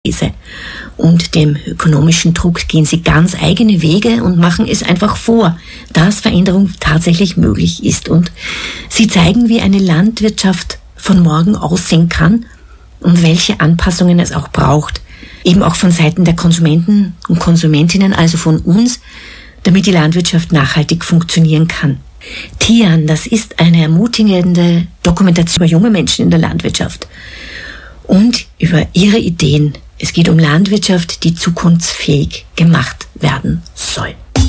Und dem ökonomischen Druck gehen sie ganz eigene Wege und machen es einfach vor, dass Veränderung tatsächlich möglich ist. Und sie zeigen, wie eine Landwirtschaft von morgen aussehen kann und welche Anpassungen es auch braucht. Eben auch von Seiten der Konsumenten und Konsumentinnen, also von uns, damit die Landwirtschaft nachhaltig funktionieren kann. Tian, das ist eine ermutigende Dokumentation über junge Menschen in der Landwirtschaft und über ihre Ideen. Es geht um Landwirtschaft, die zukunftsfähig gemacht werden soll.